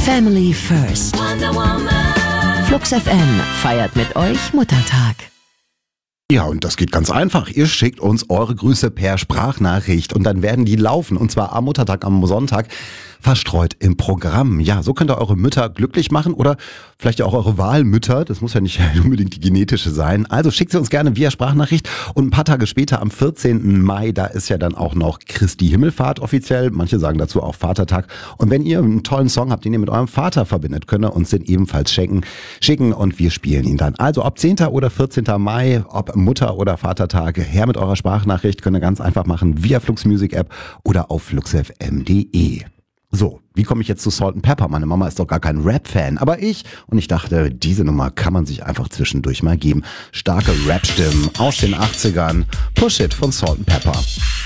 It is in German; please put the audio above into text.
Family First. Flux FM feiert mit euch Muttertag. Ja, und das geht ganz einfach. Ihr schickt uns eure Grüße per Sprachnachricht und dann werden die laufen. Und zwar am Muttertag, am Sonntag, verstreut im Programm. Ja, so könnt ihr eure Mütter glücklich machen oder vielleicht ja auch eure Wahlmütter. Das muss ja nicht unbedingt die genetische sein. Also schickt sie uns gerne via Sprachnachricht. Und ein paar Tage später, am 14. Mai, da ist ja dann auch noch Christi Himmelfahrt offiziell. Manche sagen dazu auch Vatertag. Und wenn ihr einen tollen Song habt, den ihr mit eurem Vater verbindet, könnt ihr uns den ebenfalls schicken und wir spielen ihn dann. Also ob 10. oder 14. Mai, ob Mutter- oder Vatertag, her mit eurer Sprachnachricht, könnt ihr ganz einfach machen via Flux Music App oder auf fluxfm.de. So, wie komme ich jetzt zu Salt & Pepper? Meine Mama ist doch gar kein Rap-Fan, aber ich dachte, diese Nummer kann man sich einfach zwischendurch mal geben. Starke Rap-Stimmen aus den 80ern. Push It von Salt & Pepper.